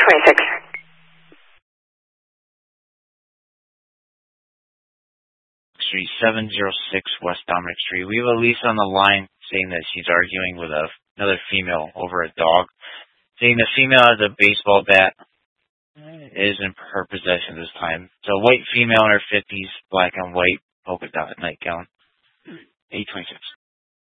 826. Street 706 West Dominic Street. We have Elisa on the line saying that she's arguing with another female over a dog. Saying the female has a baseball bat is in her possession this time. It's a white female in her 50s, black and white polka dot nightgown. 826.